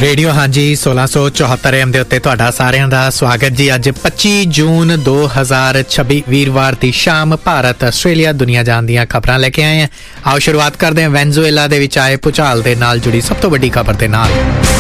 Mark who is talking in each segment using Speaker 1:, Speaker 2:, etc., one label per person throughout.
Speaker 1: Radio हाँ जी 1674 AM ਦੇ ਉੱਤੇ ਤੁਹਾਡਾ ਸਾਰਿਆਂ ਦਾ ਸਵਾਗਤ ਜੀ। ਅੱਜ 25 ਜੂਨ 2026 ਵੀਰਵਾਰ ਦੀ ਸ਼ਾਮ ਭਾਰਤ ਆਸਟ੍ਰੇਲੀਆ ਦੁਨੀਆ ਜਾਣ ਦੀਆਂ ਖਬਰਾਂ ਲੈ ਕੇ ਆਏ ਹਾਂ। ਆਓ ਸ਼ੁਰੂਆਤ ਕਰਦੇ ਹਾਂ ਵੈਨਜ਼ੂਏਲਾ ਦੇ ਵਿੱਚ ਆਏ ਭੂਚਾਲ ਦੇ ਨਾਲ ਜੁੜੀ ਸਭ ਤੋਂ ਵੱਡੀ ਖਬਰ ਦੇ ਨਾਲ।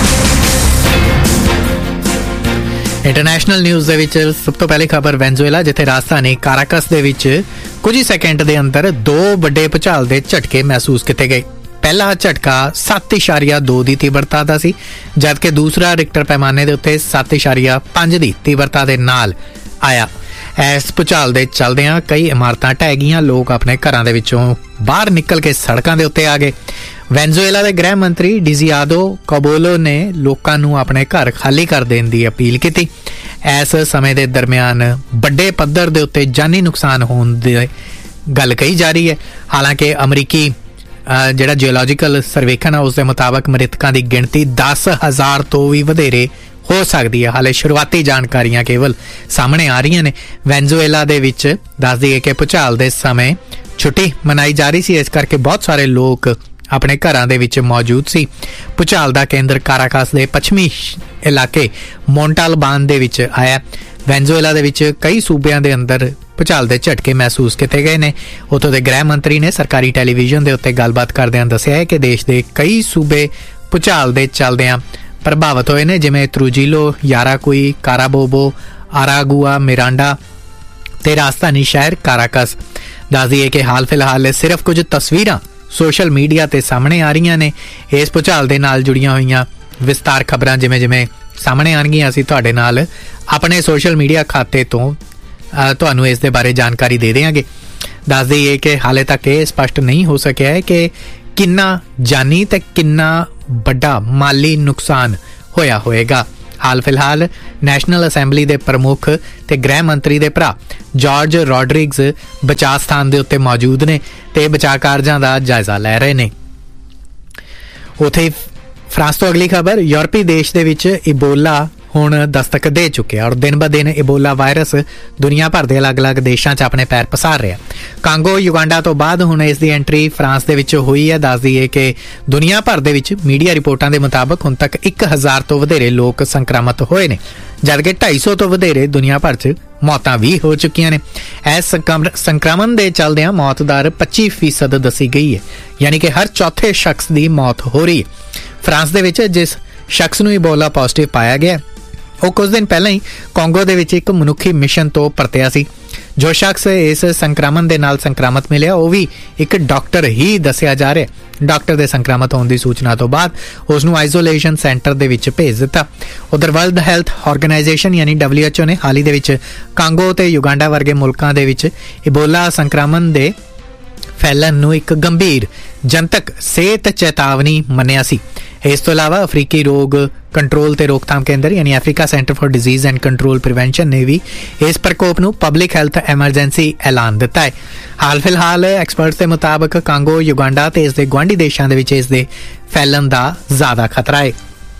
Speaker 1: ਇੰਟਰਨੈਸ਼ਨਲ ਨਿਊਜ਼ ਦੇ ਵਿੱਚ ਸਭ ਤੋਂ ਪਹਿਲੀ ਖਬਰ ਵੈਨਜ਼ੂਏਲਾ, ਜਿੱਥੇ ਰਾਜਧਾਨੀ ਕਾਰਾਕਸ ਦੇ ਵਿੱਚ ਕੁਝ ਹੀ ਸੈਕਿੰਡ ਦੇ ਅੰਦਰ 2 ਵੱਡੇ ਭੂਚਾਲ ਦੇ ਝਟਕੇ ਮਹਿਸੂਸ ਕੀਤੇ ਗਏ। ਪਹਿਲਾ ਝਟਕਾ 7.2 ਦੀ ਤੀਬਰਤਾ ਦਾ ਸੀ, ਜਦਕਿ ਦੂਸਰਾ ਰਿਕਟਰ ਪੈਮਾਨੇ ਦੇ ਉੱਤੇ 7.5 ਦੀ ਤੀਬਰਤਾ ਦੇ ਨਾਲ ਆਇਆ। ਇਸ ਭੂਚਾਲ ਦੇ ਚਲਦਿਆਂ ਕਈ ਇਮਾਰਤਾਂ ਢਹਿ ਗਈਆਂ, ਲੋਕ ਆਪਣੇ ਘਰਾਂ ਦੇ ਵਿੱਚੋਂ ਬਾਹਰ ਨਿਕਲ ਕੇ ਸੜਕਾਂ ਦੇ ਉੱਤੇ ਆ ਗਏ। ਵੈਨਜ਼ੂਏਲਾ ਦੇ ਗ੍ਰਹਿ ਮੰਤਰੀ ਡਿਜ਼ੀਆਦੋ ਕਾਬੋਲੋ ਨੇ ਲੋਕਾਂ ਨੂੰ ਆਪਣੇ ਘਰ ਖਾਲੀ ਕਰ ਦੇਣ ਦੀ ਅਪੀਲ ਕੀਤੀ। ਇਸ ਸਮੇਂ ਦੇ ਦਰਮਿਆਨ ਵੱਡੇ ਪੱਧਰ ਦੇ ਉੱਤੇ ਜਾਨੀ ਨੁਕਸਾਨ ਹੋਣ ਦੀ ਗੱਲ ਕਹੀ ਜਾ ਰਹੀ ਹੈ। ਹਾਲਾਂਕਿ ਅਮਰੀਕੀ ਜਿਹੜਾ ਜਿਓਲੋਜੀਕਲ ਸਰਵੇਖਣ ਹੈ ਉਸ ਦੇ ਮੁਤਾਬਕ ਮ੍ਰਿਤਕਾਂ ਦੀ ਗਿਣਤੀ 10,000 ਤੋਂ ਵੀ ਵਧੇਰੇ ਹੋ ਸਕਦੀ ਹੈ। ਹਾਲੇ ਸ਼ੁਰੂਆਤੀ ਜਾਣਕਾਰੀਆਂ ਕੇਵਲ ਸਾਹਮਣੇ ਆ ਰਹੀਆਂ ਨੇ। ਵੈਨਜ਼ੂਏਲਾ ਦੇ ਵਿੱਚ ਦੱਸ ਦਈਏ ਕਿ ਭੂਚਾਲ ਦੇ ਸਮੇਂ ਛੁੱਟੀ ਮਨਾਈ ਜਾ ਰਹੀ ਸੀ, ਇਸ ਕਰਕੇ ਬਹੁਤ ਸਾਰੇ ਲੋਕ ਆਪਣੇ ਘਰਾਂ ਦੇ ਵਿੱਚ ਮੌਜੂਦ ਸੀ। ਭੂਚਾਲ ਦਾ ਕੇਂਦਰ ਕਾਰਾਕਸ ਦੇ ਪੱਛਮੀ ਇਲਾਕੇ ਮੋਂਟਾਲਬਾਨ ਦੇ ਵਿੱਚ ਆਇਆ। ਵੈਨਜ਼ੂਏਲਾ ਦੇ ਵਿੱਚ ਕਈ ਸੂਬਿਆਂ ਦੇ ਅੰਦਰ ਭੂਚਾਲ ਦੇ ਝਟਕੇ ਮਹਿਸੂਸ ਕੀਤੇ ਗਏ ਨੇ। ਉੱਥੋਂ ਦੇ ਗ੍ਰਹਿ ਮੰਤਰੀ ਨੇ ਸਰਕਾਰੀ ਟੈਲੀਵਿਜ਼ਨ ਦੇ ਉੱਤੇ ਗੱਲਬਾਤ ਕਰਦਿਆਂ ਦੱਸਿਆ ਹੈ ਕਿ ਦੇਸ਼ ਦੇ ਕਈ ਸੂਬੇ ਭੂਚਾਲ ਦੇ ਚੱਲਦਿਆਂ ਪ੍ਰਭਾਵਿਤ ਹੋਏ ਨੇ, ਜਿਵੇਂ ਤਰੂਜੀਲੋ, ਯਾਰਾਕੁਈ, ਕਾਰਾਬੋਬੋ, ਆਰਾਗੂਆ, ਮਿਰਾਂਡਾ ਤੇ ਰਾਜਧਾਨੀ ਸ਼ਹਿਰ ਕਾਰਾਕਸ। ਦੱਸ ਦਈਏ ਕਿ ਹਾਲ ਫਿਲਹਾਲ ਸਿਰਫ ਕੁਝ ਤਸਵੀਰਾਂ ਸੋਸ਼ਲ ਮੀਡੀਆ ਤੇ ਸਾਹਮਣੇ ਆ ਰਹੀਆਂ ਨੇ। ਇਸ ਭੂਚਾਲ ਦੇ ਨਾਲ ਜੁੜੀਆਂ ਹੋਈਆਂ ਵਿਸਤਾਰ ਖਬਰਾਂ ਜਿਵੇਂ ਜਿਵੇਂ ਸਾਹਮਣੇ ਆਉਣਗੀਆਂ ਅਸੀਂ ਤੁਹਾਡੇ ਨਾਲ ਆਪਣੇ ਸੋਸ਼ਲ ਮੀਡੀਆ ਖਾਤੇ ਤੋਂ ਤੁਹਾਨੂੰ ਇਸ ਦੇ ਬਾਰੇ ਜਾਣਕਾਰੀ ਦੇ ਦੇਵਾਂਗੇ। ਦੱਸ ਦਈਏ ਕਿ ਹਾਲੇ ਤੱਕ ਇਹ ਸਪਸ਼ਟ ਨਹੀਂ ਹੋ ਸਕਿਆ ਹੈ ਕਿ ਕਿੰਨਾ ਜਾਨੀ ਤੇ ਕਿੰਨਾ ਵੱਡਾ ਮਾਲੀ ਨੁਕਸਾਨ ਹੋਇਆ ਹੋਏਗਾ। ਹਾਲ ਫਿਲਹਾਲ ਨੈਸ਼ਨਲ ਅਸੈਂਬਲੀ ਦੇ ਪ੍ਰਮੁੱਖ ਤੇ ਗ੍ਰਹਿ ਮੰਤਰੀ ਦੇ ਭਰਾ ਜਾਰਜ ਰੋਡਰਿਗਜ਼ ਬਚਾਅ ਸਥਾਨ ਦੇ ਉੱਤੇ ਮੌਜੂਦ ਨੇ ਤੇ ਬਚਾਅ ਕਾਰਜਾਂ ਦਾ ਜਾਇਜ਼ਾ ਲੈ ਰਹੇ ਨੇ। ਉੱਥੇ ਫਰਾਂਸ ਤੋਂ ਅਗਲੀ ਖਬਰ, ਯੂਰਪੀ ਦੇਸ਼ ਦੇ ਵਿੱਚ ਇਬੋਲਾ ਹੁਣ ਦਸਤਕ ਦੇ ਚੁੱਕਿਆ ਔਰ ਦਿਨ ਬ ਦਿਨ ਇਬੋਲਾ ਵਾਇਰਸ ਦੁਨੀਆ ਭਰ ਦੇ ਅਲੱਗ-ਅਲੱਗ ਦੇਸ਼ਾਂ 'ਚ ਆਪਣੇ ਪੈਰ ਪਸਾਰ ਰਿਹਾ। ਕਾਂਗੋ, ਯੁਗਾਂਡਾ ਤੋਂ ਬਾਅਦ ਹੁਣ ਇਸ ਦੀ ਐਂਟਰੀ ਫਰਾਂਸ ਦੇ ਵਿੱਚ ਹੋਈ ਹੈ। ਦੱਸ ਦਈਏ ਕਿ ਦੁਨੀਆ ਭਰ ਦੇ ਵਿੱਚ ਮੀਡੀਆ ਰਿਪੋਰਟਾਂ ਦੇ ਮੁਤਾਬਕ ਹੁਣ ਤੱਕ 1000 ਤੋਂ ਵਧੇਰੇ ਲੋਕ ਸੰਕਰਮਿਤ ਹੋਏ ਨੇ, ਜਦਕਿ 250 ਤੋਂ ਵਧੇਰੇ ਦੁਨੀਆ ਭਰ 'ਚ ਮੌਤਾਂ ਵੀ ਹੋ ਚੁੱਕੀਆਂ ਨੇ। ਇਸ ਸੰਕਰਮਣ ਦੇ ਚੱਲਦਿਆਂ ਮੌਤ ਦਰ 25% ਦੱਸੀ ਗਈ ਹੈ, ਯਾਨੀ ਕਿ ਹਰ ਚੌਥੇ ਸ਼ਖਸ ਦੀ ਮੌਤ ਹੋ ਰਹੀ ਹੈ। ਫਰਾਂਸ ਦੇ ਵਿੱਚ ਜਿਸ ਸ਼ਖਸ ਨੂੰ ਇਬੋਲਾ ਪੋਜ਼ਿਟਿਵ ਪਾਇਆ ਗਿਆ ਉਹ ਕੁਝ ਦਿਨ ਪਹਿਲਾਂ ਹੀ ਕਾਂਗੋ ਦੇ ਵਿੱਚ ਇੱਕ ਮਨੁੱਖੀ ਮਿਸ਼ਨ ਤੋਂ ਪਰਤਿਆ ਸੀ। ਜੋ ਸ਼ਖਸ ਇਸ ਸੰਕਰਮਣ ਦੇ ਨਾਲ ਸੰਕਰਮਿਤ ਮਿਲਿਆ ਉਹ ਵੀ ਇੱਕ ਡਾਕਟਰ ਹੀ ਦੱਸਿਆ ਜਾ ਰਿਹਾ। ਡਾਕਟਰ ਦੇ ਸੰਕਰਮਿਤ ਹੋਣ ਦੀ ਸੂਚਨਾ ਤੋਂ ਬਾਅਦ ਉਸ ਨੂੰ ਆਈਸੋਲੇਸ਼ਨ ਸੈਂਟਰ ਦੇ ਵਿੱਚ ਭੇਜ ਦਿੱਤਾ। ਉਧਰ ਵਰਲਡ ਹੈਲਥ ਆਰਗੇਨਾਈਜੇਸ਼ਨ ਯਾਨੀ WHO ਨੇ ਹਾਲ ਹੀ ਦੇ ਵਿੱਚ ਕਾਂਗੋ ਤੇ ਯੁਗਾਂਡਾ ਵਰਗੇ ਮੁਲਕਾਂ ਦੇ ਵਿੱਚ ਇਬੋਲਾ ਸੰਕਰਮਣ ਦੇ ਫੈਲਣ ਨੂੰ ਇੱਕ ਗੰਭੀਰ ਜਨਤਕ ਸਿਹਤ ਚੇਤਾਵਨੀ ਮੰਨਿਆ ਸੀ। ਇਸ ਤੋਂ ਇਲਾਵਾ ਅਫਰੀਕੀ ਰੋਗ ਕੰਟਰੋਲ ਤੇ ਰੋਕਥਾਮ ਕੇਂਦਰ ਯਾਨੀ Africa centre for disease and control prevention ਨੇ ਵੀ ਇਸ ਪ੍ਰਕੋਪ ਨੂੰ ਪਬਲਿਕ ਹੈਲਥ ਐਮਰਜੈਂਸੀ ਐਲਾਨ ਦਿੱਤਾ ਹੈ। ਹਾਲ ਫਿਲਹਾਲ ਐਕਸਪਰਟਸ ਦੇ ਮੁਤਾਬਕ ਕਾਂਗੋ, ਯੁਗਾਂਡਾ ਤੇ ਇਸ ਦੇ ਗੁਆਂਢੀ ਦੇਸ਼ਾਂ ਦੇ ਵਿੱਚ ਇਸ ਦੇ ਫੈਲਣ ਦਾ ਜ਼ਿਆਦਾ ਖਤਰਾ ਹੈ।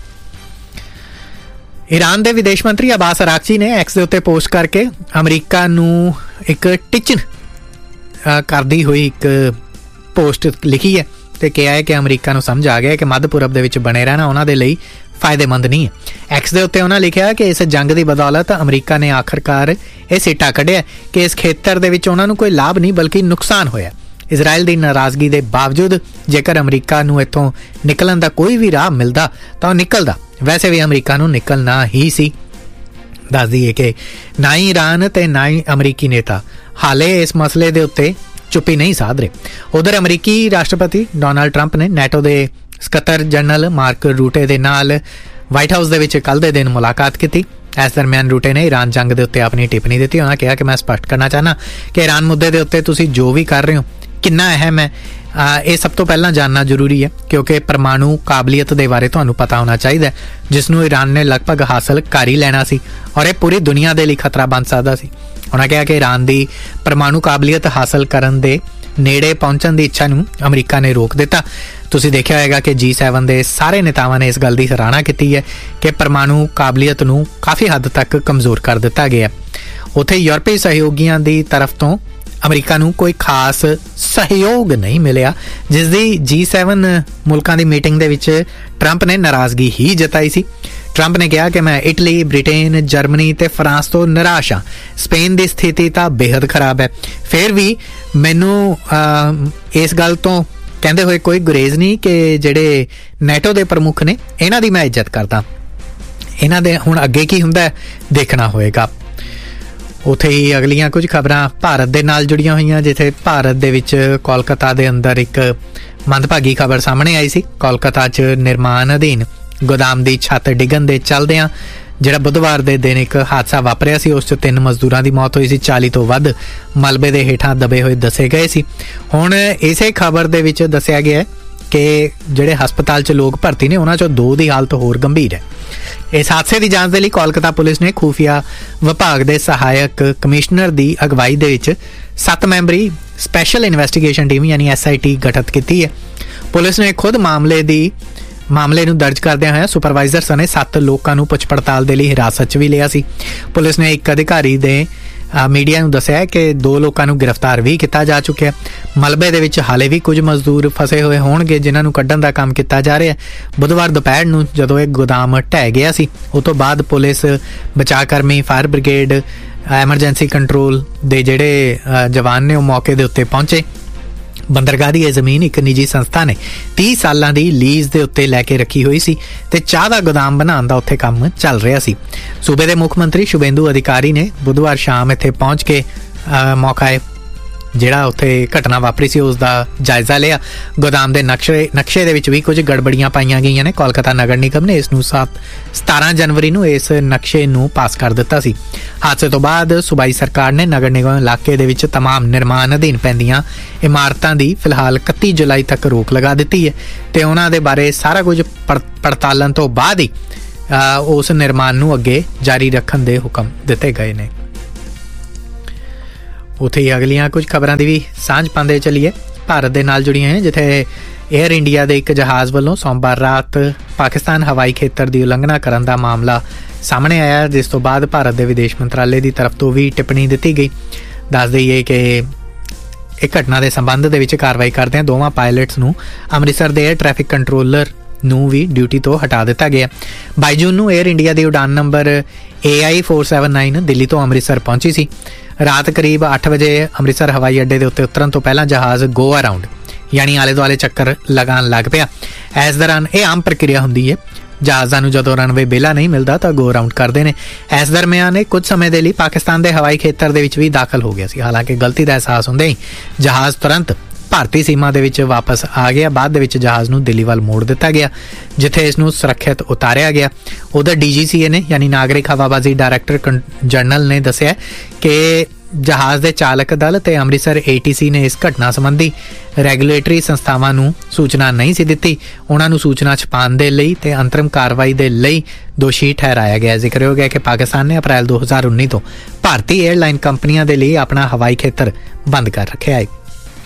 Speaker 1: ਈਰਾਨ ਦੇ ਵਿਦੇਸ਼ ਮੰਤਰੀ ਅਬਾਸ ਅਰਾਕਚੀ ਨੇ ਐਕਸ ਦੇ ਉੱਤੇ ਪੋਸਟ ਕਰਕੇ ਅਮਰੀਕਾ ਨੂੰ ਇੱਕ ਟਿਚਨ ਕਰਦੀ ਹੋਈ ਇੱਕ ਪੋਸਟ ਲਿਖੀ ਹੈ ਤੇ ਕਿਹਾ ਹੈ ਕਿ ਅਮਰੀਕਾ ਨੂੰ ਸਮਝ ਆ ਗਿਆ ਕਿ ਮੱਧ ਪੂਰਬ ਦੇ ਵਿੱਚ ਬਣੇ ਰਹਿਣਾ ਉਹਨਾਂ ਦੇ ਲਈ ਫਾਇਦੇਮੰਦ ਨਹੀਂ ਹੈ। ਐਕਸ ਦੇ ਉੱਤੇ ਉਹਨਾਂ ਲਿਖਿਆ ਕਿ ਇਸ ਜੰਗ ਦੀ ਬਦੌਲਤ ਅਮਰੀਕਾ ਨੇ ਆਖਰਕਾਰ ਇਹ ਸਿੱਟਾ ਕੱਢਿਆ ਕਿ ਇਸ ਖੇਤਰ ਦੇ ਵਿੱਚ ਉਹਨਾਂ ਨੂੰ ਕੋਈ ਲਾਭ ਨਹੀਂ ਬਲਕਿ ਨੁਕਸਾਨ ਹੋਇਆ। ਇਜ਼ਰਾਈਲ ਦੀ ਨਾਰਾਜ਼ਗੀ ਦੇ ਬਾਵਜੂਦ ਜੇਕਰ ਅਮਰੀਕਾ ਨੂੰ ਇੱਥੋਂ ਨਿਕਲਣ ਦਾ ਕੋਈ ਵੀ ਰਾਹ ਮਿਲਦਾ ਤਾਂ ਉਹ ਨਿਕਲਦਾ। ਵੈਸੇ ਵੀ ਅਮਰੀਕਾ ਨੂੰ ਨਿਕਲਣਾ ਹੀ ਸੀ। ਦੱਸ ਦਈਏ ਕਿ ਨਾ ਹੀ ਈਰਾਨ ਤੇ ਨਾ ਹੀ ਅਮਰੀਕੀ ਨੇਤਾ ਹਾਲੇ ਇਸ ਮਸਲੇ ਦੇ ਉੱਤੇ ਚੁੱਪੀ ਨਹੀਂ ਸਾਧ ਰਹੇ। ਉਧਰ ਅਮਰੀਕੀ ਰਾਸ਼ਟਰਪਤੀ ਡੋਨਾਲਡ ਟਰੰਪ ਨੇ ਨੈਟੋ ਦੇ ਸਕੱਤਰ ਜਨਰਲ ਮਾਰਕ ਰੂਟੇ ਦੇ ਨਾਲ ਵਾਈਟ ਹਾਊਸ ਦੇ ਵਿੱਚ ਕੱਲ੍ਹ ਦੇ ਦਿਨ ਮੁਲਾਕਾਤ ਕੀਤੀ। ਇਸ ਦਰਮਿਆਨ ਰੂਟੇ ਨੇ ਈਰਾਨ ਜੰਗ ਦੇ ਉੱਤੇ ਆਪਣੀ ਟਿੱਪਣੀ ਦਿੱਤੀ। ਉਹਨਾਂ ਕਿਹਾ ਕਿ ਮੈਂ ਸਪਸ਼ਟ ਕਰਨਾ ਚਾਹੁੰਦਾ ਕਿ ਈਰਾਨ ਮੁੱਦੇ ਦੇ ਉੱਤੇ ਤੁਸੀਂ ਜੋ ਵੀ ਕਰ ਰਹੇ ਹੋ ਕਿੰਨਾ ਅਹਿਮ ਹੈ, ਇਹ ਸਭ ਤੋਂ ਪਹਿਲਾਂ ਜਾਣਨਾ ਜ਼ਰੂਰੀ ਹੈ, ਕਿਉਂਕਿ ਪਰਮਾਣੂ ਕਾਬਲੀਅਤ ਦੇ ਬਾਰੇ ਤੁਹਾਨੂੰ ਪਤਾ ਹੋਣਾ ਚਾਹੀਦਾ ਜਿਸ ਨੂੰ ਈਰਾਨ ਨੇ ਲਗਭਗ ਹਾਸਲ ਕਰ ਹੀ ਲੈਣਾ ਸੀ ਔਰ ਇਹ ਪੂਰੀ ਦੁਨੀਆ ਦੇ ਲਈ ਖਤਰਾ ਬਣ ਸਕਦਾ ਸੀ। ਉਹਨਾਂ ਕਿਹਾ ਕਿ ਈਰਾਨ ਦੀ ਪਰਮਾਣੂ ਕਾਬਲੀਅਤ ਹਾਸਲ ਕਰਨ ਦੇ ਨੇੜੇ ਪਹੁੰਚਣ ਦੀ ਇੱਛਾ ਨੂੰ ਅਮਰੀਕਾ ਨੇ ਰੋਕ ਦਿੱਤਾ। ਤੁਸੀਂ ਦੇਖਿਆ ਹੋਵੇਗਾ ਕਿ G7 ਦੇ ਸਾਰੇ ਨੇਤਾਵਾਂ ਨੇ ਇਸ ਗੱਲ ਦੀ ਸਰਾਹਨਾ ਕੀਤੀ ਹੈ ਕਿ ਪਰਮਾਣੂ ਕਾਬਲੀਅਤ ਨੂੰ ਕਾਫੀ ਹੱਦ ਤੱਕ ਕਮਜ਼ੋਰ ਕਰ ਦਿੱਤਾ ਗਿਆ। ਉੱਥੇ ਯੂਰਪੀ ਸਹਿਯੋਗੀਆਂ ਦੀ ਤਰਫ ਤੋਂ ਅਮਰੀਕਾ ਨੂੰ ਕੋਈ ਖਾਸ ਸਹਿਯੋਗ ਨਹੀਂ ਮਿਲਿਆ, ਜਿਸ ਦੀ G7 ਮੁਲਕਾਂ ਦੀ ਮੀਟਿੰਗ ਦੇ ਵਿੱਚ ਟਰੰਪ ਨੇ ਨਾਰਾਜ਼ਗੀ ਹੀ ਜਤਾਈ ਸੀ। ਟਰੰਪ ਨੇ ਕਿਹਾ ਕਿ ਮੈਂ ਇਟਲੀ, ਬ੍ਰਿਟੇਨ, ਜਰਮਨੀ ਤੇ ਫਰਾਂਸ ਤੋਂ ਨਿਰਾਸ਼ ਹਾਂ। ਸਪੇਨ ਦੀ ਸਥਿਤੀ ਤਾਂ ਬੇहद ਖਰਾਬ ਹੈ। ਫਿਰ ਵੀ ਮੈਨੂੰ ਇਸ ਗੱਲ ਤੋਂ ਕਹਿੰਦੇ ਹੋਏ ਕੋਈ ਗੁਰੇਜ਼ ਨਹੀਂ ਕਿ ਜਿਹੜੇ ਨੈਟੋ ਦੇ ਪ੍ਰਮੁੱਖ ਨੇ ਇਹਨਾਂ ਦੀ ਮੈਂ ਇੱਜ਼ਤ ਕਰਦਾ। ਇਹਨਾਂ ਦੇ ਹੁਣ ਅੱਗੇ ਕੀ ਹੁੰਦਾ ਦੇਖਣਾ ਹੋਏਗਾ। ਉੱਥੇ ਹੀ ਅਗਲੀਆਂ ਕੁਝ ਖਬਰਾਂ ਭਾਰਤ ਦੇ ਨਾਲ ਜੁੜੀਆਂ ਹੋਈਆਂ, ਜਿੱਥੇ ਭਾਰਤ ਦੇ ਵਿੱਚ ਕੋਲਕਾਤਾ ਦੇ ਅੰਦਰ ਇੱਕ ਮੰਦਭਾਗੀ ਖਬਰ ਸਾਹਮਣੇ ਆਈ ਸੀ। ਕੋਲਕਾਤਾ 'ਚ ਨਿਰਮਾਣ ਅਧੀਨ ਗੋਦਾਮ ਦੀ ਛੱਤ ਡਿੱਗਣ ਦੇ ਚੱਲਦਿਆਂ ਜਿਹੜਾ ਬੁੱਧਵਾਰ ਦੇ ਦਿਨ ਇੱਕ ਹਾਦਸਾ ਵਾਪਰਿਆ ਸੀ, ਉਸ 'ਚ 3 ਮਜ਼ਦੂਰਾਂ ਦੀ ਮੌਤ ਹੋਈ ਸੀ। 40 ਤੋਂ ਵੱਧ ਮਲਬੇ ਦੇ ਹੇਠਾਂ ਦਬੇ ਹੋਏ ਦੱਸੇ ਗਏ ਸੀ। ਹੁਣ ਇਸੇ ਖਬਰ ਦੇ ਵਿੱਚ ਦੱਸਿਆ ਗਿਆ ਕਿ ਜਿਹੜੇ ਹਸਪਤਾਲ 'ਚ ਲੋਕ ਭਰਤੀ ਨੇ ਉਹਨਾਂ 'ਚੋਂ 2 ਦੀ ਹਾਲਤ ਹੋਰ ਗੰਭੀਰ ਹੈ। ਇਸ ਹਾਦਸੇ ਦੀ ਜਾਂਚ ਦੇ ਲਈ ਕੋਲਕਾਤਾ ਪੁਲਿਸ ਨੇ ਖੂਫੀਆ ਵਿਭਾਗ ਦੇ ਸਹਾਇਕ ਕਮਿਸ਼ਨਰ ਦੀ ਅਗਵਾਈ ਦੇ ਵਿੱਚ 7 ਮੈਂਬਰੀ ਸਪੈਸ਼ਲ ਇਨਵੈਸਟੀਗੇਸ਼ਨ ਟੀਮ ਯਾਨੀ SIT ਗਠਿਤ ਕੀਤੀ ਹੈ। ਪੁਲਿਸ ਨੇ ਖੁਦ ਮਾਮਲੇ ਨੂੰ ਦਰਜ ਕਰਦਿਆਂ ਹੋਇਆ ਸੁਪਰਵਾਈਜ਼ਰ ਸਣੇ 7 ਲੋਕਾਂ ਨੂੰ ਪੁੱਛ ਪੜਤਾਲ ਦੇ ਲਈ ਹਿਰਾਸਤ 'ਚ ਵੀ ਲਿਆ ਸੀ। ਪੁਲਿਸ ਨੇ ਇੱਕ ਅਧਿਕਾਰੀ ਦੇ ਮੀਡੀਆ ਨੂੰ ਦੱਸਿਆ ਕਿ 2 ਲੋਕਾਂ ਨੂੰ ਗ੍ਰਿਫਤਾਰ ਵੀ ਕੀਤਾ ਜਾ ਚੁੱਕਿਆ। ਮਲਬੇ ਦੇ ਵਿੱਚ ਹਾਲੇ ਵੀ ਕੁਝ ਮਜ਼ਦੂਰ ਫਸੇ ਹੋਏ ਹੋਣਗੇ ਜਿਨ੍ਹਾਂ ਨੂੰ ਕੱਢਣ ਦਾ ਕੰਮ ਕੀਤਾ ਜਾ ਰਿਹਾ। ਬੁੱਧਵਾਰ ਦੁਪਹਿਰ ਨੂੰ ਜਦੋਂ ਇਹ ਗੋਦਾਮ ਢਹਿ ਗਿਆ ਸੀ, ਉਸ ਤੋਂ ਬਾਅਦ ਪੁਲਿਸ, ਬਚਾਅ ਕਰਮੀ, ਫਾਇਰ ਬ੍ਰਿਗੇਡ, ਐਮਰਜੈਂਸੀ ਕੰਟਰੋਲ ਦੇ ਜਿਹੜੇ ਜਵਾਨ ਨੇ ਉਹ ਮੌਕੇ ਦੇ ਉੱਤੇ ਪਹੁੰਚੇ। ਬੰਦਰਗਾਹ ਦੀ ਇਹ ਜ਼ਮੀਨ ਇੱਕ ਨਿੱਜੀ ਸੰਸਥਾ ਨੇ 30 ਸਾਲਾਂ ਦੀ ਲੀਜ਼ ਦੇ ਉੱਤੇ ਲੈ ਕੇ ਰੱਖੀ ਹੋਈ ਸੀ ਤੇ ਚਾਹ ਦਾ ਗੋਦਾਮ ਬਣਾਉਣ ਦਾ ਉੱਥੇ ਕੰਮ ਚੱਲ ਰਿਹਾ ਸੀ। ਸੂਬੇ ਦੇ ਮੁੱਖ ਮੰਤਰੀ ਸ਼ੁਭੇਂਦੂ ਅਧਿਕਾਰੀ ਨੇ ਬੁੱਧਵਾਰ ਸ਼ਾਮ ਇੱਥੇ ਪਹੁੰਚ ਕੇ ਮੌਕਾ ਜਿਹੜਾ ਉੱਥੇ ਘਟਨਾ ਵਾਪਰੀ ਸੀ ਉਸ ਦਾ ਜਾਇਜ਼ਾ ਲਿਆ। ਗੋਦਾਮ ਦੇ ਨਕਸ਼ੇ ਦੇ ਵਿੱਚ ਵੀ ਕੁਝ ਗੜਬੜੀਆਂ ਪਾਈਆਂ ਗਈਆਂ ਨੇ। ਕੋਲਕਾਤਾ ਨਗਰ ਨਿਗਮ ਨੇ ਇਸ ਨੂੰ 17 ਜਨਵਰੀ ਨੂੰ ਇਸ ਨਕਸ਼ੇ ਨੂੰ ਪਾਸ ਕਰ ਦਿੱਤਾ ਸੀ। ਹਾਦਸੇ ਤੋਂ ਬਾਅਦ ਸੂਬਾਈ ਸਰਕਾਰ ਨੇ ਨਗਰ ਨਿਗਮ ਇਲਾਕੇ ਦੇ ਵਿੱਚ ਤਮਾਮ ਨਿਰਮਾਣ ਅਧੀਨ ਪੈਂਦੀਆਂ ਇਮਾਰਤਾਂ ਦੀ ਫਿਲਹਾਲ 31 ਜੁਲਾਈ ਤੱਕ ਰੋਕ ਲਗਾ ਦਿੱਤੀ ਹੈ ਤੇ ਉਹਨਾਂ ਦੇ ਬਾਰੇ ਸਾਰਾ ਕੁਝ ਪੜਤਾਲਣ ਤੋਂ ਬਾਅਦ ਹੀ ਉਸ ਨਿਰਮਾਣ ਨੂੰ ਅੱਗੇ ਜਾਰੀ ਰੱਖਣ ਦੇ ਹੁਕਮ ਦਿੱਤੇ ਗਏ ਨੇ। ਉੱਥੇ ਹੀ ਅਗਲੀਆਂ ਕੁਝ ਖਬਰਾਂ ਦੀ ਵੀ ਸਾਂਝ ਪਾਉਂਦੇ ਚੱਲੀਏ ਭਾਰਤ ਦੇ ਨਾਲ ਜੁੜੀਆਂ ਹੈ, ਜਿੱਥੇ ਏਅਰ ਇੰਡੀਆ ਦੇ ਇੱਕ ਜਹਾਜ਼ ਵੱਲੋਂ ਸੋਮਵਾਰ ਰਾਤ ਪਾਕਿਸਤਾਨ ਹਵਾਈ ਖੇਤਰ ਦੀ ਉਲੰਘਣਾ ਕਰਨ ਦਾ ਮਾਮਲਾ ਸਾਹਮਣੇ ਆਇਆ, ਜਿਸ ਤੋਂ ਬਾਅਦ ਭਾਰਤ ਦੇ ਵਿਦੇਸ਼ ਮੰਤਰਾਲੇ ਦੀ ਤਰਫ ਤੋਂ ਵੀ ਟਿੱਪਣੀ ਦਿੱਤੀ ਗਈ। ਦੱਸ ਦਈਏ ਕਿ ਇਹ ਘਟਨਾ ਦੇ ਸੰਬੰਧ ਦੇ ਵਿੱਚ ਕਾਰਵਾਈ ਕਰਦਿਆਂ ਦੋਵਾਂ ਪਾਇਲਟਸ ਨੂੰ ਅੰਮ੍ਰਿਤਸਰ ਦੇ ਏਅਰ ਟ੍ਰੈਫਿਕ ਕੰਟਰੋਲਰ ਨੂੰ ਵੀ ਡਿਊਟੀ ਤੋਂ ਹਟਾ ਦਿੱਤਾ ਗਿਆ। 22 ਜੂਨ ਨੂੰ ਏਅਰ ਇੰਡੀਆ ਦੀ ਉਡਾਨ ਨੰਬਰ AI 479 ਦਿੱਲੀ ਤੋਂ ਅੰਮ੍ਰਿਤਸਰ ਪਹੁੰਚੀ ਸੀ। ਰਾਤ ਕਰੀਬ 8 ਵਜੇ ਅੰਮ੍ਰਿਤਸਰ ਹਵਾਈ ਅੱਡੇ ਦੇ ਉੱਤੇ ਉਤਰਨ ਤੋਂ ਪਹਿਲਾਂ ਜਹਾਜ਼ ਗੋ ਅਰਾਊਂਡ ਯਾਨੀ ਆਲੇ ਦੁਆਲੇ ਚੱਕਰ ਲਗਾਉਣ ਲੱਗ ਪਿਆ। ਇਸ ਦੌਰਾਨ ਇਹ ਆਮ ਪ੍ਰਕਿਰਿਆ ਹੁੰਦੀ ਹੈ, ਜਹਾਜ਼ਾਂ ਨੂੰ ਜਦੋਂ ਰਨਵੇ ਵਿਹਲਾ ਨਹੀਂ ਮਿਲਦਾ ਤਾਂ ਗੋ ਅਰਾਊਂਡ ਕਰਦੇ ਨੇ। ਇਸ ਦਰਮਿਆਨ ਇਹ ਕੁਝ ਸਮੇਂ ਦੇ ਲਈ ਪਾਕਿਸਤਾਨ ਦੇ ਹਵਾਈ ਖੇਤਰ ਦੇ ਵਿੱਚ ਵੀ ਦਾਖਲ ਹੋ ਗਿਆ ਸੀ। ਹਾਲਾਂਕਿ ਗਲਤੀ ਦਾ ਅਹਿਸਾਸ ਹੁੰਦੇ ਹੀ ਜਹਾਜ਼ ਤੁਰੰਤ ਭਾਰਤੀ ਸੀਮਾ ਦੇ ਵਿੱਚ ਵਾਪਸ ਆ ਗਿਆ। ਬਾਅਦ ਦੇ ਵਿੱਚ ਜਹਾਜ਼ ਨੂੰ ਦਿੱਲੀ ਵੱਲ ਮੋੜ ਦਿੱਤਾ ਗਿਆ, ਜਿੱਥੇ ਇਸ ਨੂੰ ਸੁਰੱਖਿਅਤ ਉਤਾਰਿਆ ਗਿਆ। ਉਧਰ DGCA ਨੇ ਯਾਨੀ ਨਾਗਰਿਕ ਹਵਾਬਾਜ਼ੀ ਡਾਇਰੈਕਟਰ ਜਨਰਲ ਨੇ ਦੱਸਿਆ ਕਿ ਜਹਾਜ਼ ਦੇ ਚਾਲਕ ਦਲ ਤੇ ਅੰਮ੍ਰਿਤਸਰ ATC ਨੇ ਇਸ ਘਟਨਾ ਸੰਬੰਧੀ ਰੈਗੂਲੇਟਰੀ ਸੰਸਥਾਵਾਂ ਨੂੰ ਸੂਚਨਾ ਨਹੀਂ ਸੀ ਦਿੱਤੀ। ਉਹਨਾਂ ਨੂੰ ਸੂਚਨਾ ਛੁਪਾਉਣ ਦੇ ਲਈ ਤੇ ਅੰਤਰਿਮ ਕਾਰਵਾਈ ਦੇ ਲਈ ਦੋਸ਼ੀ ਠਹਿਰਾਇਆ ਗਿਆ। ਜ਼ਿਕਰ ਹੋ ਗਿਆ ਕਿ ਪਾਕਿਸਤਾਨ ਨੇ ਅਪ੍ਰੈਲ 2019 ਤੋਂ ਭਾਰਤੀ ਏਅਰਲਾਈਨ ਕੰਪਨੀਆਂ ਦੇ ਲਈ ਆਪਣਾ ਹਵਾਈ ਖੇਤਰ ਬੰਦ ਕਰ ਰੱਖਿਆ ਹੈ।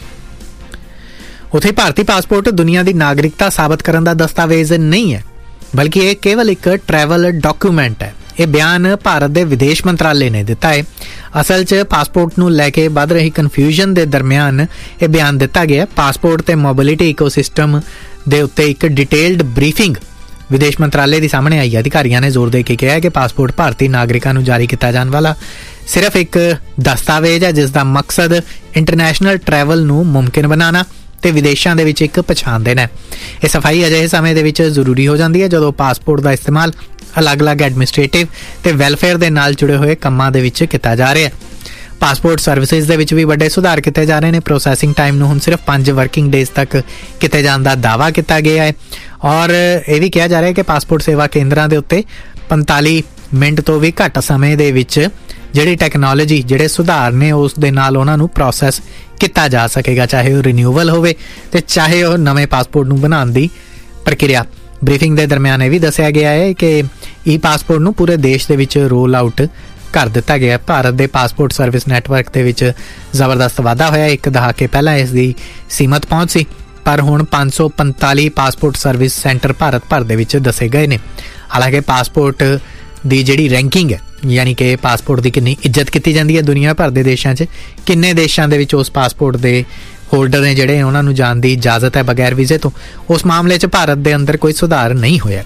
Speaker 1: ਉੱਥੇ ਭਾਰਤੀ ਪਾਸਪੋਰਟ ਦੁਨੀਆ ਦੀ ਨਾਗਰਿਕਤਾ ਸਾਬਤ ਕਰਨ ਦਾ ਦਸਤਾਵੇਜ਼ ਨਹੀਂ ਹੈ, ਬਲਕਿ ਇਹ ਕੇਵਲ ਇੱਕ ਟਰੈਵਲ ਡਾਕੂਮੈਂਟ ਹੈ। ਇਹ ਬਿਆਨ ਭਾਰਤ ਦੇ ਵਿਦੇਸ਼ ਮੰਤਰਾਲੇ ਨੇ ਦਿੱਤਾ ਹੈ। ਅਸਲ 'ਚ ਪਾਸਪੋਰਟ ਨੂੰ ਲੈ ਕੇ ਵੱਧ ਰਹੀ ਕਨਫਿਊਜ਼ਨ ਦੇ ਦਰਮਿਆਨ ਇਹ ਬਿਆਨ ਦਿੱਤਾ ਗਿਆ। ਪਾਸਪੋਰਟ ਤੇ ਮੋਬਿਲਿਟੀ ਇਕੋਸਿਸਟਮ ਦੇ ਉੱਤੇ ਇੱਕ ਡਿਟੇਲਡ ਬਰੀਫਿੰਗ ਵਿਦੇਸ਼ ਮੰਤਰਾਲੇ ਦੇ ਸਾਹਮਣੇ ਆਈ। ਅਧਿਕਾਰੀਆਂ ਨੇ ਜ਼ੋਰ ਦੇ ਕੇ ਕਿਹਾ ਕਿ ਪਾਸਪੋਰਟ ਭਾਰਤੀ ਨਾਗਰਿਕਾਂ ਨੂੰ ਜਾਰੀ ਕੀਤਾ ਜਾਣ ਵਾਲਾ ਸਿਰਫ ਇੱਕ ਦਸਤਾਵੇਜ਼ ਹੈ, ਜਿਸ ਦਾ ਮਕਸਦ ਇੰਟਰਨੈਸ਼ਨਲ ਟਰੈਵਲ ਨੂੰ ਮੁਮਕਿਨ ਬਣਾਉਣਾ ਤੇ ਵਿਦੇਸ਼ਾਂ ਦੇ ਵਿੱਚ ਇੱਕ ਪਛਾਣ ਦੇਣਾ ਹੈ। ਇਹ ਸਫਾਈ ਅਜਿਹੇ ਸਮੇਂ ਦੇ ਵਿੱਚ ਜ਼ਰੂਰੀ ਹੋ ਜਾਂਦੀ ਹੈ ਜਦੋਂ ਪਾਸਪੋਰਟ ਦਾ ਇਸਤੇਮਾਲ ਅਲੱਗ-ਅਲੱਗ ਐਡਮਿਨਿਸਟ੍ਰੇਟਿਵ ਤੇ ਵੈਲਫੇਅਰ ਦੇ ਨਾਲ ਜੁੜੇ ਹੋਏ ਕੰਮਾਂ ਦੇ ਵਿੱਚ ਕੀਤਾ ਜਾ ਰਿਹਾ ਹੈ। ਪਾਸਪੋਰਟ ਸਰਵਿਸਿਜ਼ ਦੇ ਵਿੱਚ ਵੀ ਵੱਡੇ ਸੁਧਾਰ ਕੀਤੇ ਜਾ ਰਹੇ ਨੇ। ਪ੍ਰੋਸੈਸਿੰਗ ਟਾਈਮ ਨੂੰ ਹੁਣ ਸਿਰਫ 5 ਵਰਕਿੰਗ ਡੇਜ਼ ਤੱਕ ਕੀਤੇ ਜਾਣ ਦਾ ਦਾਅਵਾ ਕੀਤਾ ਗਿਆ ਹੈ ਔਰ ਇਹ ਵੀ ਕਿਹਾ ਜਾ ਰਿਹਾ ਹੈ ਕਿ ਪਾਸਪੋਰਟ ਸੇਵਾ ਕੇਂਦਰਾਂ ਦੇ ਉੱਤੇ 45 ਮਿੰਟ ਤੋਂ ਵੀ ਘੱਟ ਸਮੇਂ ਦੇ ਵਿੱਚ ਜਿਹੜੀ ਟੈਕਨੋਲੋਜੀ, ਜਿਹੜੇ ਸੁਧਾਰ ਨੇ ਉਸ ਦੇ ਨਾਲ ਉਹਨਾਂ ਨੂੰ ਪ੍ਰੋਸੈਸ ਕੀਤਾ ਜਾ ਸਕੇਗਾ, ਚਾਹੇ ਉਹ ਰਿਨਿਊਵਲ ਹੋਵੇ ਤੇ ਚਾਹੇ ਉਹ ਨਵੇਂ ਪਾਸਪੋਰਟ ਨੂੰ ਬਣਾਉਣ ਦੀ ਪ੍ਰਕਿਰਿਆ। ਬਰੀਫਿੰਗ ਦੇ ਦਰਮਿਆਨ ਇਹ ਵੀ ਦੱਸਿਆ ਗਿਆ ਹੈ ਕਿ ਪਾਸਪੋਰਟ ਨੂੰ ਪੂਰੇ ਦੇਸ਼ ਦੇ ਵਿੱਚ ਰੋਲ ਆਊਟ ਕਰ ਦਿੱਤਾ ਗਿਆ। ਭਾਰਤ ਦੇ ਪਾਸਪੋਰਟ ਸਰਵਿਸ ਨੈਟਵਰਕ ਦੇ ਵਿੱਚ ਜ਼ਬਰਦਸਤ ਵਾਧਾ ਹੋਇਆ। ਇੱਕ ਦਹਾਕੇ ਪਹਿਲਾਂ ਇਸ ਦੀ ਸੀਮਤ ਪਹੁੰਚ ਸੀ, ਪਰ ਹੁਣ 545 ਪਾਸਪੋਰਟ ਸਰਵਿਸ ਸੈਂਟਰ ਭਾਰਤ ਭਰ ਦੇ ਵਿੱਚ ਦੱਸੇ ਗਏ ਨੇ। ਹਾਲਾਂਕਿ ਪਾਸਪੋਰਟ ਦੀ ਜਿਹੜੀ ਰੈਂਕਿੰਗ ਹੈ यानी कि पासपोर्ट की कितनी इज्जत की जाती है दुनिया भर के देशों 'च, किन्ने देशों के उस पासपोर्ट के होल्डर ने जिहड़े उन्होंने जाण की इजाजत है बगैर वीजे तो, उस मामले 'च भारत के अंदर कोई सुधार नहीं होया।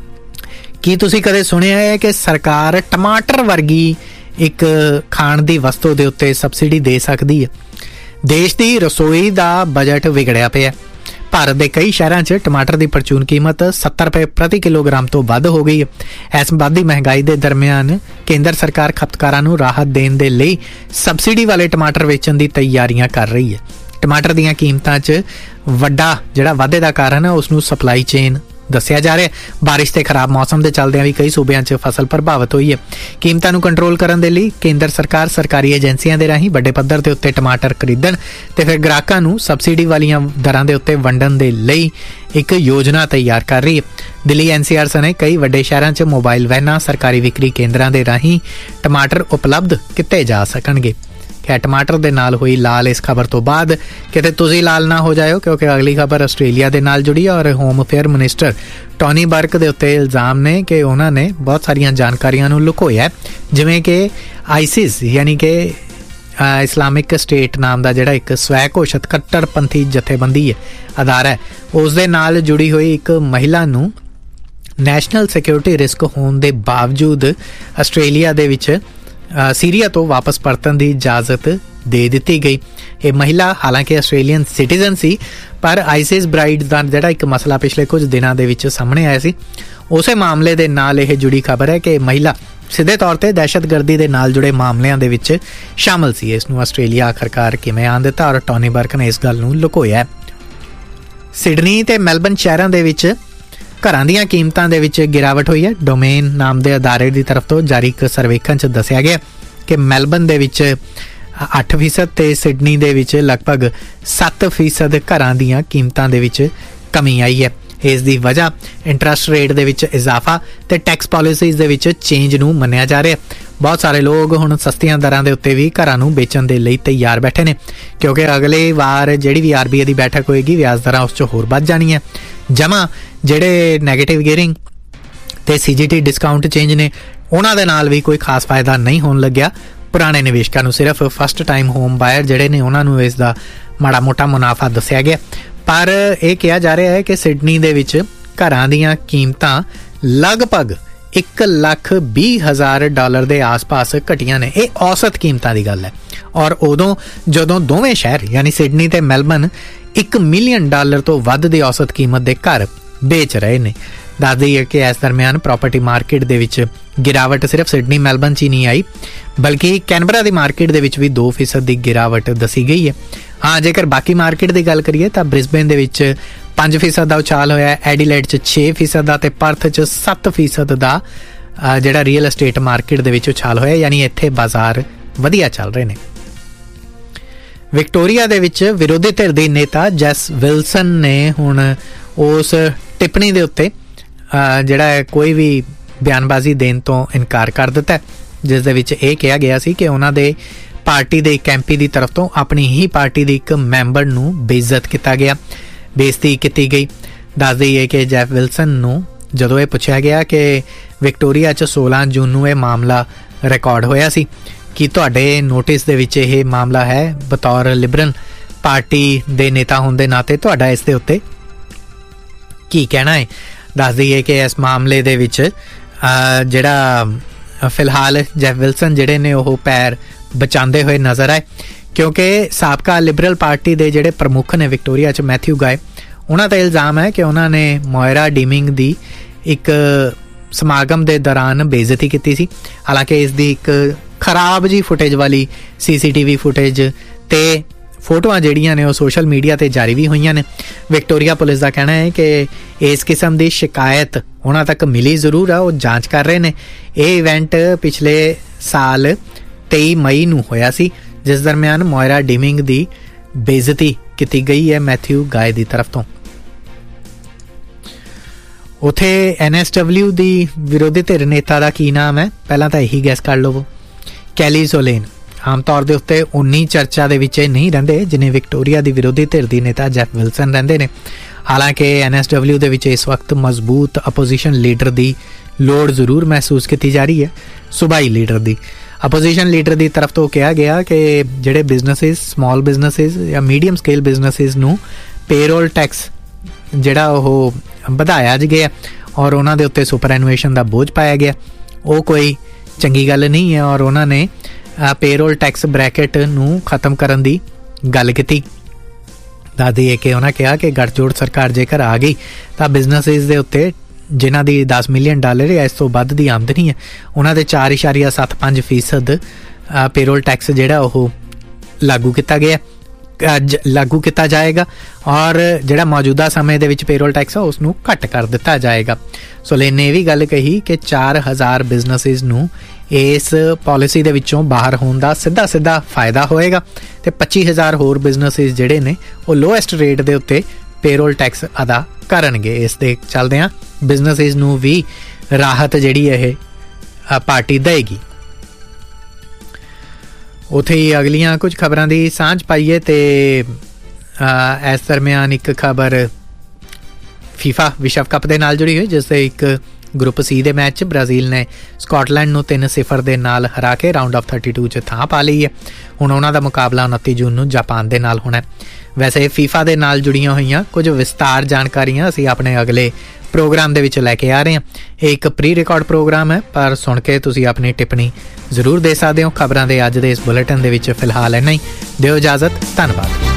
Speaker 1: की तुसीं कदे सुनिया है कि सरकार टमाटर वर्गी एक खाण की वस्तु के उत्ते सबसिडी दे सकती है? देश की रसोई का बजट विगड़िया पिया। भारत के कई शहरों 'च टमाटर की परचून कीमत 70 रुपए प्रति किलोग्राम तो वध हो गई है। इस वधदी महंगाई के दरम्यान केंद्र सरकार खपतकारां नूं राहत देण दे लई सबसिडी वाले टमाटर वेचण की तैयारियां कर रही है। टमाटर दीयां कीमतां 'च वड्डा जिहड़ा वाधे दा कारण है उसनूं सप्लाई चेन दस्सिया जा रहा है। बारिश ते खराब मौसम के चलदियां भी कई सूबियां 'च फसल प्रभावित हुई है। कीमतां नूं कंट्रोल करन दे लई केंद्र सरकार सरकारी एजेंसियां दे राहीं वड्डे पद्धर दे उत्ते टमाटर खरीदण ते फिर ग्राहकां नूं सबसिडी वालीआं दरां दे उत्ते वंडण दे लई एक योजना तैयार कर रही है। दिल्ली NCR सने कई वड्डे शहरां 'च मोबाइल वैनां सरकारी विक्री केंद्रां दे राहीं टमाटर उपलब्ध किते जा सकणगे। क्या टमाटर दे नाल हुई लाल इस खबर तो बाद किते तुसीं लाल ना हो जाओ, क्योंकि अगली खबर आस्ट्रेलिया दे नाल जुड़ी है और home affair minister Tony Barq दे उत्ते इल्जाम ने कि उन्होंने बहुत सारियां जानकारियां नूं लुकोया, जिवें कि ISIS यानी कि इस्लामिक स्टेट नाम का जिहड़ा एक स्वै घोषित कट्टरपंथी जथेबंदी है अदारा है, उस दे नाल जुड़ी हुई एक महिला नूं नैशनल सिक्योरिटी रिस्क होने के बावजूद आस्ट्रेलिया दे विच सीरिया तो वापस परतन की इजाजत दे दी गई। ये महिला हालांकि आस्ट्रेलियन सिटीजन सी, पर ISIS ब्राइड का जिहड़ा एक मसला पिछले कुछ दिनों के विच सामने आया सी, उस मामले के नाल यह जुड़ी खबर है कि महिला सीधे तौर पर दहशतगर्दी के नाल जुड़े मामलों के विच शामिल सी। इसनूं आस्ट्रेलिया आखिरकार किवें आण दिता और टॉनी बर्क ने इस गल नूं लुकोया। सिडनी ते मेलबर्न शहरों के विच घरां दीयां कीमतां दे विच गिरावट हुई है। डोमेन नाम के अदारे की तरफ तो जारी एक सर्वेखण च दस्सिया गया कि मेलबर्न दे विच 8% ते सिडनी दे विच लगभग 7% घरां दीयां कीमतां दे विच कमी आई है। इस दी वजह इंटरस्ट रेट दे विच इजाफा ते tax policies they which change नूं मन्निया जा रहा है। बहुत सारे लोग हुण सस्तियां दरां दे उत्ते भी घरां नूं बेचण दे लई तैयार बैठे ने, क्योंकि अगले वार जिहड़ी भी RBI दी बैठक होएगी व्याज दरां उस च होर वध जाणी है। जमा जिहड़े नैगेटिव गियरिंग ते CGT डिस्काउंट चेंज ने उन्हां दे नाल भी कोई खास फायदा नहीं होण लग्या। पुराने निवेशकां नूं सिर्फ फस्ट टाइम होम बायर जिहड़े ने उन्हां नूं इस दा माड़ा मोटा मुनाफा दस्सिया गया। पर यह कहा जा रहा है कि सिडनी दे विच घरां दीयां कीमतां लगभग $1,20,000 के आस पास घटिया ने। यह औसत कीमतां दी गल है और उदों जदों दोवें शहर यानी सिडनी ते मेलबर्न $1 मिलियन तो वध दी औसत कीमत के घर बेच रहे ने। दस दईए कि इस दरम्यान प्रॉपर्टी मार्केट दे विच गिरावट सिर्फ सिडनी मेलबर्न ही नहीं आई, बल्कि कैनबरा की मार्केट दे विच भी 2% की गिरावट दसी गई है। हाँ, जेकर बाकी मार्केट की गल करिए तो ब्रिस्बेन दे विच 5% का उछाल होया, एडिलेड च 6% का, पर्थ च 7% का जिहड़ा रियल एस्टेट मार्केट दे विच उछाल होया, यानी इत्थे बाजार वधिया चल रहे ने। विक्टोरिया दे विच विरोधी धिर दी नेता जैस विल्सन ने हुण उस टिप्पणी दे उत्ते जिहड़ा कोई भी बयानबाजी देण तो इनकार कर दिता, जिस दे विच यह कहा गया सी कि उन्हां दे पार्टी के एक MP की तरफ तो अपनी ही पार्टी की एक मैंबर नूं बेइज्जत किया गया, बेइज्जती की गई। दस दईए कि जैफ विल्सन नूं जदों यह पूछा गया कि विक्टोरिया च 16 जून नूं यह मामला रिकॉर्ड होया सी कि तुहाडे नोटिस दे विच यह मामला है, बतौर लिबरल पार्टी के नेता होने के नाते तुहाडा इस दे उत्ते की कहना है। दस दईए कि इस मामले दे विच जिहड़ा फिलहाल जैफ विल्सन जिहड़े ने ओह पैर बचाते हुए नज़र आए, क्योंकि साबका लिबरल पार्टी के जिहड़े प्रमुख ने विक्टोरिया च मैथ्यू गाय, उन्हां दा इल्जाम है कि उन्होंने मोयरा डीमिंग की एक समागम के दौरान बेइज्जती की सी। हालांकि इसकी एक खराब जी फुटेज वाली CCTV फुटेज ते फोटोआं जिहड़ियां ने सोशल मीडिया ते जारी भी हुई ने। विक्टोरिया पुलिस का कहना है कि इस किस्म की शिकायत उन्हां तक मिली जरूर है, वो जांच कर रहे हैं। ये इवेंट पिछले साल 23 मई नूं होया सी, जिस दरम्यान मोयरा डीमिंग की बेइज्जती की गई है मैथ्यू गाय की तरफ तो। उथे NSW की विरोधी धिर नेता का की नाम है, पहला तो यही गैस कर लवो, कैली सोलेन। आम तौर के उत्ते उन्नी चर्चा दे विच नहीं रहिंदे जिन्हें विक्टोरिया की विरोधी धिर दी नेता जैफ विल्सन रहिंदे ने। ਹਾਲਾਂਕਿ NSW ਦੇ ਵਿੱਚ ਇਸ ਵਕਤ ਮਜ਼ਬੂਤ ਅਪੋਜੀਸ਼ਨ ਲੀਡਰ ਦੀ ਲੋੜ ਜ਼ਰੂਰ ਮਹਿਸੂਸ ਕੀਤੀ ਜਾ ਰਹੀ ਹੈ, ਸੂਬਾਈ ਲੀਡਰ ਦੀ। ਅਪੋਜੀਸ਼ਨ ਲੀਡਰ ਦੀ ਤਰਫ ਤੋਂ ਕਿਹਾ ਗਿਆ ਕਿ ਜਿਹੜੇ ਬਿਜ਼ਨਸਿਸ, ਸਮਾਲ ਬਿਜ਼ਨਸਿਸ ਜਾਂ ਮੀਡੀਅਮ ਸਕੇਲ ਬਿਜ਼ਨਸਿਸ ਨੂੰ ਪੇਰੋਲ ਟੈਕਸ ਜਿਹੜਾ ਉਹ ਵਧਾਇਆ ਗਿਆ ਔਰ ਉਹਨਾਂ ਦੇ ਉੱਤੇ ਸੁਪਰ ਐਨੂਏਸ਼ਨ ਦਾ ਬੋਝ ਪਾਇਆ ਗਿਆ, ਉਹ ਕੋਈ ਚੰਗੀ ਗੱਲ ਨਹੀਂ ਹੈ। ਔਰ ਉਹਨਾਂ ਨੇ ਪੇਰੋਲ ਟੈਕਸ ਬ੍ਰੈਕਟ ਨੂੰ ਖਤਮ ਕਰਨ ਦੀ ਗੱਲ ਕੀਤੀ। ਦੱਸ ਦਈਏ ਕਿ ਉਹਨਾਂ ਕਿਹਾ ਕਿ ਗੱਠਜੋੜ ਸਰਕਾਰ ਜੇਕਰ ਆ ਗਈ ਤਾਂ ਬਿਜ਼ਨਸਿਸ ਦੇ ਉੱਤੇ ਜਿਨ੍ਹਾਂ ਦੀ $10 ਮਿਲੀਅਨ ਜਾਂ ਇਸ ਤੋਂ ਵੱਧ ਦੀ ਆਮਦਨੀ ਹੈ, ਉਹਨਾਂ ਦੇ 4.75% ਪੇਰੋਲ ਟੈਕਸ ਜਿਹੜਾ ਉਹ ਲਾਗੂ ਕੀਤਾ ਜਾਏਗਾ ਔਰ ਜਿਹੜਾ ਮੌਜੂਦਾ ਸਮੇਂ ਦੇ ਵਿੱਚ ਪੇਰੋਲ ਟੈਕਸ ਆ ਉਸ ਨੂੰ ਘੱਟ ਕਰ ਦਿੱਤਾ ਜਾਏਗਾ। ਸੋਲੇਨ ਨੇ ਇਹ ਵੀ ਗੱਲ ਕਹੀ ਕਿ 4000 ਬਿਜ਼ਨਸਿਸ ਨੂੰ ਇਸ ਪਾਲਿਸੀ ਦੇ ਵਿੱਚੋਂ ਬਾਹਰ ਹੋਣ ਦਾ ਸਿੱਧਾ ਫਾਇਦਾ ਹੋਏਗਾ ਤੇ 25000 ਹੋਰ ਬਿਜ਼ਨਸਿਸ ਜਿਹੜੇ ਨੇ ਉਹ ਲੋਐਸਟ ਰੇਟ ਦੇ ਉੱਤੇ ਪੇਰੋਲ ਟੈਕਸ ਅਦਾ ਕਰਨਗੇ। ਇਸ ਦੇ ਚੱਲਦਿਆਂ ਬਿਜ਼ਨਸਿਸ ਨੂੰ ਵੀ ਰਾਹਤ ਜਿਹੜੀ ਇਹ ਪਾਰਟੀ ਦੇਗੀ। ਉੱਥੇ ਹੀ ਅਗਲੀਆਂ ਕੁਝ ਖਬਰਾਂ ਦੀ ਸਾਂਝ ਪਾਈਏ ਤੇ ਇਸ ਦਰਮਿਆਨ ਇੱਕ ਖਬਰ FIFA ਵਿਸ਼ਵ ਕੱਪ ਦੇ ਨਾਲ ਜੁੜੀ ਹੋਈ, ਜਿਸ ਦੇ ਇੱਕ ਗਰੁੱਪ C ਦੇ ਮੈਚ 'ਚ ਬ੍ਰਾਜ਼ੀਲ ਨੇ ਸਕਾਟਲੈਂਡ ਨੂੰ 3-0 ਦੇ ਨਾਲ ਹਰਾ ਕੇ ਰਾਊਂਡ ਆਫ 32 'ਚ ਥਾਂ ਪਾ ਲਈ ਹੈ। ਹੁਣ ਉਹਨਾਂ ਦਾ ਮੁਕਾਬਲਾ 29 ਜੂਨ ਨੂੰ ਜਾਪਾਨ ਦੇ ਨਾਲ ਹੋਣਾ। ਵੈਸੇ FIFA ਦੇ ਨਾਲ ਜੁੜੀਆਂ ਹੋਈਆਂ ਕੁਝ ਵਿਸਤਾਰ ਜਾਣਕਾਰੀਆਂ ਅਸੀਂ ਆਪਣੇ ਅਗਲੇ ਪ੍ਰੋਗਰਾਮ ਦੇ ਵਿੱਚ ਲੈ ਕੇ ਆ ਰਹੇ ਹਾਂ। ਇਹ ਇੱਕ ਪ੍ਰੀ ਰਿਕਾਰਡ ਪ੍ਰੋਗਰਾਮ ਹੈ, ਪਰ ਸੁਣ ਕੇ ਤੁਸੀਂ ਆਪਣੀ ਟਿੱਪਣੀ ਜ਼ਰੂਰ ਦੇ ਸਕਦੇ ਹੋ। ਖਬਰਾਂ ਦੇ ਅੱਜ ਦੇ ਇਸ ਬੁਲੇਟਿਨ ਦੇ ਵਿੱਚ ਫਿਲਹਾਲ ਇੰਨਾ ਹੀ। ਦਿਓ ਇਜਾਜ਼ਤ, ਧੰਨਵਾਦ।